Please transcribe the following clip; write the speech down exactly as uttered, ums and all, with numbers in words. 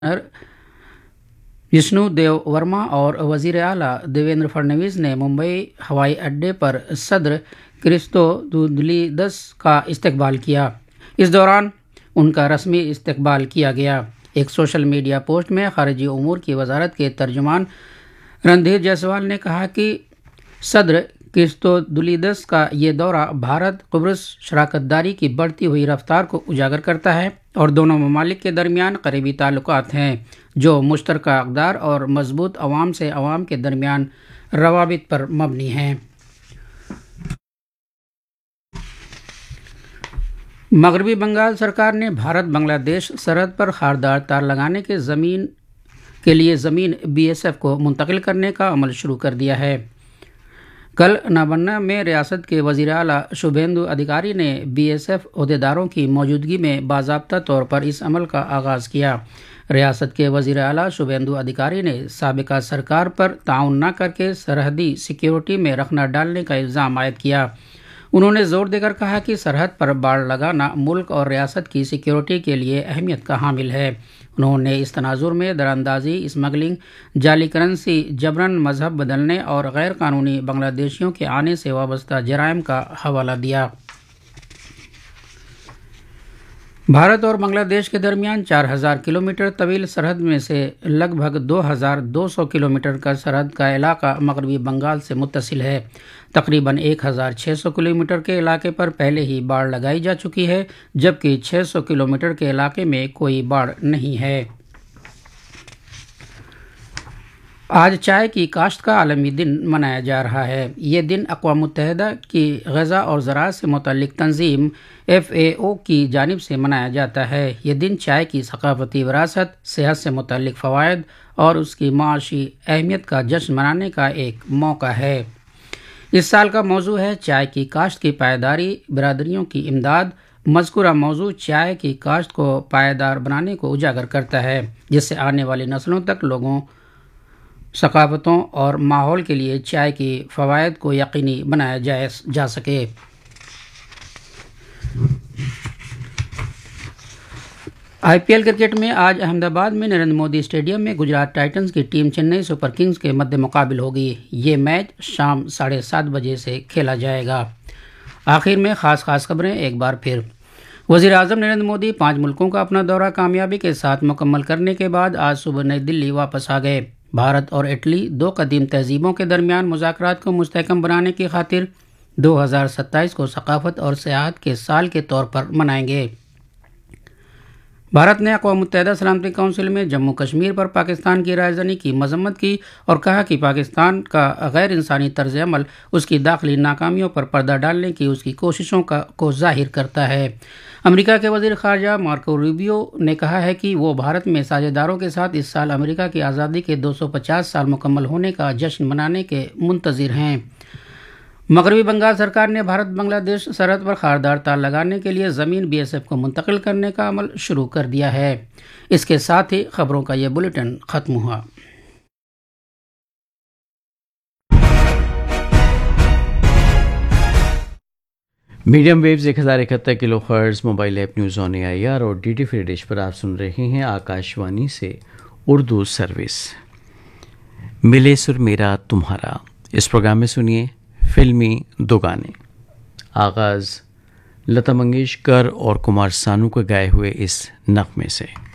विष्णु देव वर्मा और वजीर आला देवेंद्र फडणवीस ने मुंबई हवाई अड्डे पर सदर क्रिस्तोदुलिदस का इस्तकबाल किया। इस दौरान उनका रस्मी इस्तकबाल किया गया। एक सोशल मीडिया पोस्ट में खारजी उमूर की वजारत के तर्जुमान रणधीर जायसवाल ने कहा कि सदर क्रिस्तोदुलिदस का ये दौरा भारत कुब्रस शराकतदारी की बढ़ती हुई रफ्तार को उजागर करता है और दोनों ममालिक के दरमियान करीबी ताल्लुकात हैं जो मुश्तरका अक़दार और मजबूत अवाम से अवाम के दरमियान रवाबित पर मबनी हैं। मगरबी बंगाल सरकार ने भारत बांग्लादेश सरहद पर खारदार तार लगाने के ज़मीन के लिए ज़मीन बीएसएफ को मुंतकिल करने का अमल शुरू कर दिया है। कल नाबन्ना में रियासत के वज़ीर आला शुभेंदु अधिकारी ने बीएसएफ अहदेदारों की मौजूदगी में बाज़ाब्ता तौर पर इस अमल का आगाज़ किया। रियासत के वज़ीर आला शुभेंदु अधिकारी ने साबिका सरकार पर ताउन न करके सरहदी सिक्योरिटी में रखना डालने का इल्ज़ाम आयद किया। उन्होंने जोर देकर कहा कि सरहद पर बाड़ लगाना मुल्क और रियासत की सिक्योरिटी के लिए अहमियत का हामिल है। उन्होंने इस तनाजुर में दरानंदाजी, स्मगलिंग, जाली करेंसी, जबरन मजहब बदलने और गैर कानूनी बांग्लादेशियों के आने से वाबस्ता जराइम का हवाला दिया। भारत और बांग्लादेश के दरमियान चार हज़ार किलोमीटर तवील सरहद में से लगभग दो हज़ार दो सौ किलोमीटर का सरहद का इलाका मगरबी बंगाल से मुत्तसिल है। तकरीबन एक हज़ार छः सौ किलोमीटर के इलाके पर पहले ही बाड़ लगाई जा चुकी है, जबकि छः सौ किलोमीटर के इलाके में कोई बाड़ नहीं है। आज चाय की काश्त का आलमी दिन मनाया जा रहा है। ये दिन अक़वाम मुत्तहिदा की ग़ज़ा और ज़राअत से मुतल्लिक़ तंजीम एफ ए ओ की जानिब से मनाया जाता है। ये दिन चाय की सकाफ़ती विरासत, सेहत से मुतल्लिक़ फ़वाइद और उसकी माशी अहमियत का जश्न मनाने का एक मौका है। इस साल का मौजू है चाय की काश्त की पायदारी, बिरादरियों की इमदाद। मज़कूरा मौजू चाय की काश्त को पायदार बनाने को उजागर करता है, जिससे आने वाली नस्लों तक लोगों, सकाफ़तों और माहौल के लिए चाय की फ़वाइद को यकीनी बनाया जाए जा सके। आईपीएल क्रिकेट में आज अहमदाबाद में नरेंद्र मोदी स्टेडियम में गुजरात टाइटंस की टीम चेन्नई सुपर किंग्स के मद्दे मुकाबिल होगी। ये मैच शाम साढ़े सात बजे से खेला जाएगा। आखिर में ख़ास ख़ास खबरें एक बार फिर। वज़ीर आज़म नरेंद्र मोदी पाँच मुल्कों का अपना दौरा कामयाबी के साथ मुकम्मल करने के बाद आज सुबह नई दिल्ली वापस आ गए। भारत और इटली दो कदीम तहजीबों के दरमियान मुज़ाकरात को मुस्तहकम बनाने की खातिर दो हज़ार सत्ताईस को सकाफत और सियाहत के साल के तौर पर मनाएंगे। भारत ने अक़वाम मुत्तहिदा सलामती काउंसिल में जम्मू कश्मीर पर पाकिस्तान की रायज़नी की मजम्मत की और कहा कि पाकिस्तान का गैर इंसानी तर्ज अमल उसकी दाखिली नाकामियों पर पर्दा डालने की उसकी कोशिशों का को जाहिर करता है। अमेरिका के वज़ीर ख़ारजा मार्को रूबियो ने कहा है कि वो भारत में साझेदारों के साथ इस साल अमेरिका की आज़ादी के दो सौ पचास साल मुकम्मल होने का जश्न मनाने के मुंतज़िर हैं। मगरबी बंगाल सरकार ने भारत बांग्लादेश सरहद पर खारदार तार लगाने के लिए ज़मीन बीएसएफ को मुंतकिल करने का अमल शुरू कर दिया है। इसके साथ ही खबरों का ये बुलेटिन ख़त्म हुआ। मीडियम वेव्स एक हज़ार इकहत्तर kilo hertz mobile app news on AIR और डी टी फ्री डिश पर आप सुन रहे हैं आकाशवाणी से उर्दू सर्विस। मिले सुर मेरा तुम्हारा, इस प्रोग्राम में सुनिए फिल्मी दो गाने। आगाज़ लता मंगेशकर और कुमार सानू के गाए हुए इस नग़मे से।